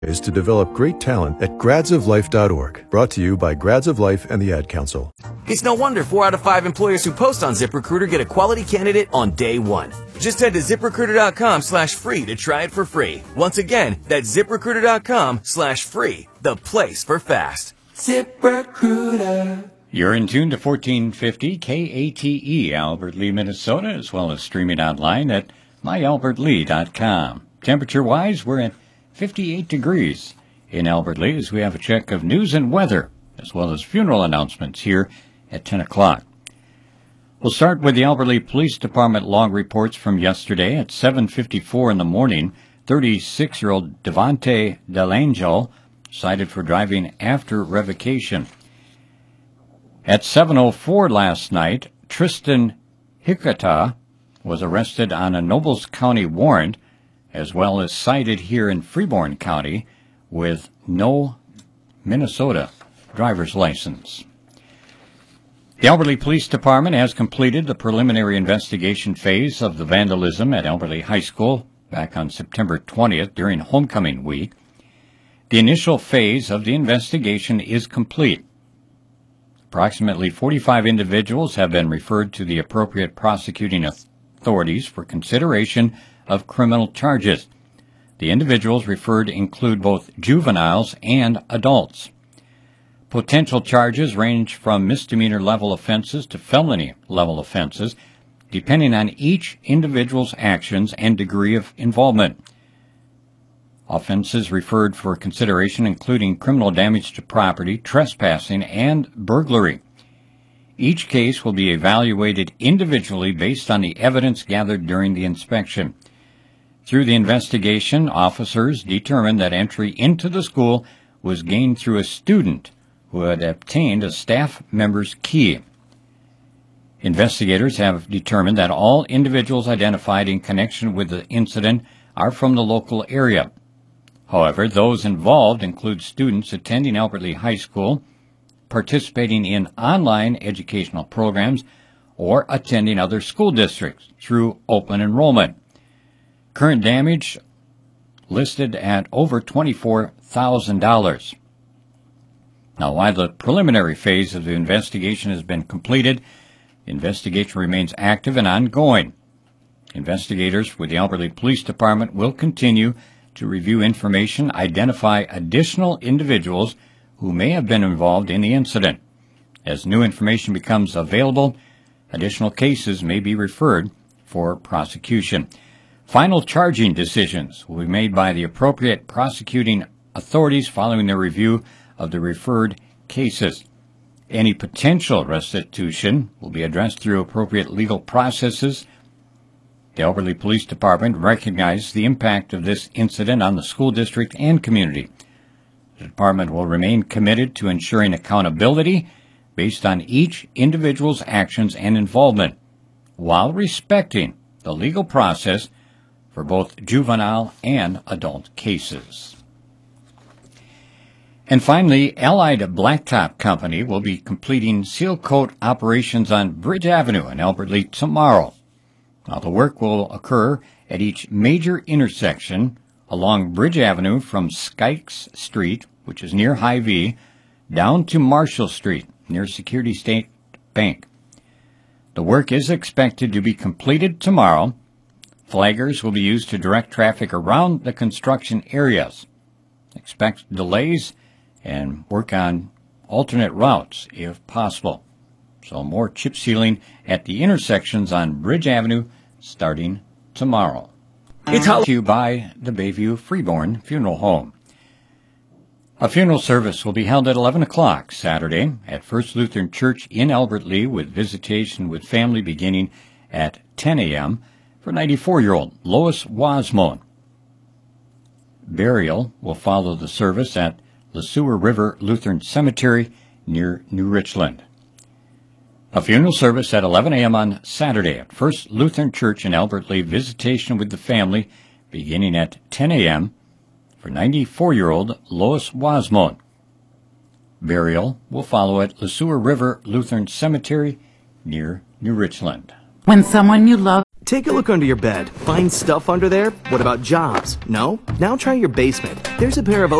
Is to develop great talent at gradsoflife.org. Brought to you by Grads of Life and the Ad Council. It's no wonder 4 out of 5 employers who post on ZipRecruiter get a quality candidate on day one. Just head to ZipRecruiter.com/free to try it for free. Once again, that's ZipRecruiter.com/free. The place for fast. ZipRecruiter. You're in tune to 1450 KATE, Albert Lea, Minnesota, as well as streaming online at myalbertlee.com. Temperature-wise, we're at 58 degrees in Albert Lea as we have a check of news and weather, as well as funeral announcements here at 10 o'clock. We'll start with the Albert Lea Police Department log reports from yesterday at 7:54 in the morning. 36-year-old Devontae Delangel cited for driving after revocation. At 7:04 last night, Tristan Hikata was arrested on a Nobles County warrant, as well as cited here in Freeborn County with no Minnesota driver's license. The Albert Lea Police Department has completed the preliminary investigation phase of the vandalism at Albert Lea High School back on September 20th during homecoming week. The initial phase of the investigation is complete. Approximately 45 individuals have been referred to the appropriate prosecuting authorities for consideration of criminal charges. The individuals referred include both juveniles and adults. Potential charges range from misdemeanor level offenses to felony level offenses, depending on each individual's actions and degree of involvement. Offenses referred for consideration including criminal damage to property, trespassing, and burglary. Each case will be evaluated individually based on the evidence gathered during the inspection. Through the investigation, officers determined that entry into the school was gained through a student who had obtained a staff member's key. Investigators have determined that all individuals identified in connection with the incident are from the local area. However, those involved include students attending Albert Lea High School, participating in online educational programs, or attending other school districts through open enrollment. Current damage listed at over $24,000. Now, while the preliminary phase of the investigation has been completed, the investigation remains active and ongoing. Investigators with the Albert Lea Police Department will continue to review information, identify additional individuals who may have been involved in the incident. As new information becomes available, additional cases may be referred for prosecution. Final charging decisions will be made by the appropriate prosecuting authorities following their review of the referred cases. Any potential restitution will be addressed through appropriate legal processes. The Albert Lea Police Department recognizes the impact of this incident on the school district and community. The department will remain committed to ensuring accountability based on each individual's actions and involvement, while respecting the legal process for both juvenile and adult cases. And finally, Allied Blacktop Company will be completing seal coat operations on Bridge Avenue in Albert Lea tomorrow. Now, the work will occur at each major intersection along Bridge Avenue from Skikes Street, which is near Hy-Vee, down to Marshall Street, near Security State Bank. The work is expected to be completed tomorrow. Flaggers will be used to direct traffic around the construction areas. Expect delays and work on alternate routes if possible. So more chip sealing at the intersections on Bridge Avenue starting tomorrow. It's brought to you by the Bayview Freeborn Funeral Home. A funeral service will be held at 11 o'clock Saturday at First Lutheran Church in Albert Lea with visitation with family beginning at 10 a.m. for 94-year-old Lois Wasmone. Burial will follow the service at Le Sueur River Lutheran Cemetery near New Richland. A funeral service at 11 a.m. on Saturday at First Lutheran Church in Albert Lea. Visitation with the family beginning at 10 a.m. for 94-year-old Lois Wasmone. Burial will follow at Le Sueur River Lutheran Cemetery near New Richland. When someone you love Take a look under your bed. Find stuff under there? What about jobs? No? Now try your basement. There's a pair of